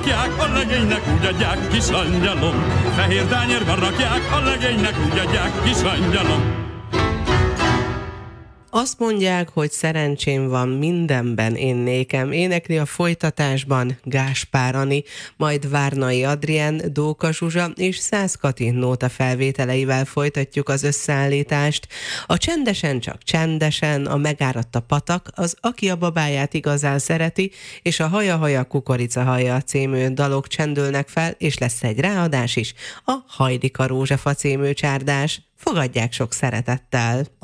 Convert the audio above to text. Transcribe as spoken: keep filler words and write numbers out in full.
rakják, a legénynek úgy adják, kis angyalom. Fehér tányérban rakják, a legénynek úgy adják, kis angyalom. Azt mondják, hogy szerencsém van mindenben én nékem. Énekli a folytatásban Gáspár Ani, majd Várnai Adrien, Dóka Zsuzsa és Szász Kati nóta felvételeivel folytatjuk az összeállítást. A Csendesen csak csendesen, a Megáradt a patak, az Aki a babáját igazán szereti, és a Haja haja kukorica haja című dalok csendülnek fel, és lesz egy ráadás is, a Hajdika rózsafa című csárdás. Fogadják sok szeretettel!